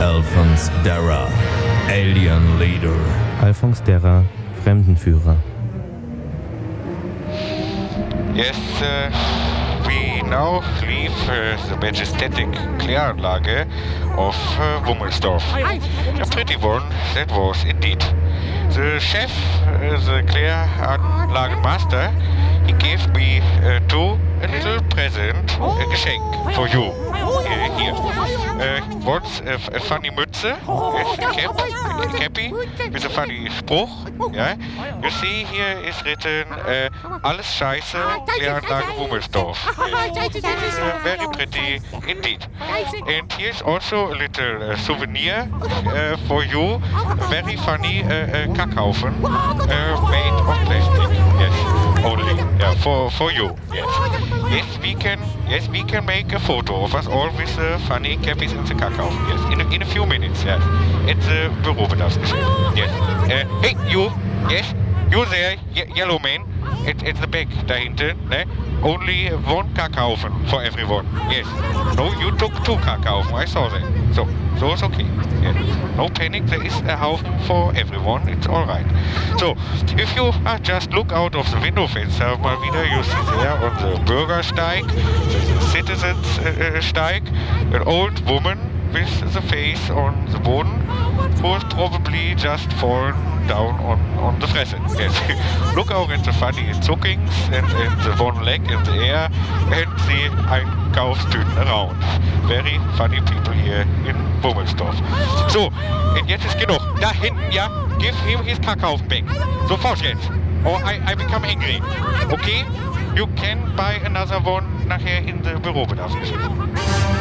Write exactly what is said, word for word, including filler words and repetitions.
Alphonse Darra, Alien Leader. Alphonse Darra, Fremdenführer. Yes, uh, we now leave uh, the majestic Kläranlage of uh, Wummelsdorf. A pretty one that was indeed. The chef, uh, the Kläranlagenmaster, he gave me uh, too a little present, a Geschenk for you. Uh, here. Uh, what's a, a funny Mütze? Yes, a cap, a cappy with a funny Spruch. Yeah. You see here is written uh, Alles Scheiße, Kläranlage Wummelsdorf. Yes. Uh, very pretty indeed. And here's also a little uh, souvenir uh, for you. A very funny uh, uh, Kackhaufen uh, made of plastic. Yes, only yeah, for for you. Yes. Yes, we can. Yes, we can make a photo of us all with the funny cappies and the Kackhaufen. Yes, in a, in a few minutes. Yes, at the Bürobedarfsgeschäft. Yes. Uh, hey, you. Yes, you there, ye yellow man. At, at the back, dahinter. Ne? Only one Kackhaufen for everyone. Yes. No, you took two Kackhaufen. I saw that. So, so it's okay. Yeah. No panic. There is a Haufen for everyone. It's all right. So, if you uh, just look out of the window fenster mal wieder, you see there on the Bürgersteig, the citizens uh, steig, an old woman with the face on the Boden, who has probably just fallen down on, on the Fresse. Yes. Look out at the funny zuckings and, and the one leg in the air and the Einkaufstüten around. Very funny people here in Wummelsdorf. So, und jetzt ist genug. Da hinten, ja, give him his Kackhaufen back. Sofort jetzt. Or I, I become angry. Okay? You can buy another one nachher in the Bürobedarfsgeschäft.